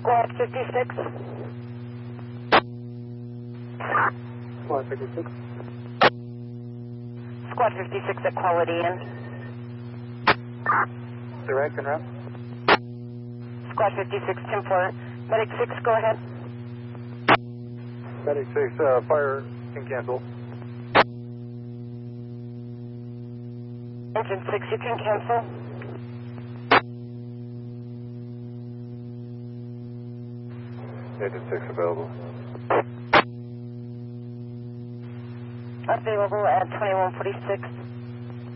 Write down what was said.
Squad 56. Squad 56. Squad 56 at Quality Inn. Direct and route. Squad 56, 10-4. Medic 6, go ahead. Medic 6, fire can cancel. Engine 6, you can cancel. Engine 6 available. Available at 2146.